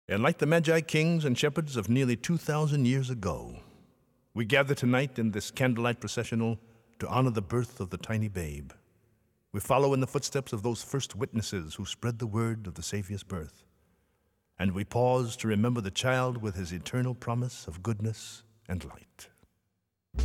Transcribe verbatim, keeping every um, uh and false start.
And like the Magi kings and shepherds of nearly two thousand years ago, we gather tonight in this candlelight processional to honor the birth of the tiny babe. We follow in the footsteps of those first witnesses who spread the word of the Savior's birth. And we pause to remember the child with his eternal promise of goodness and light.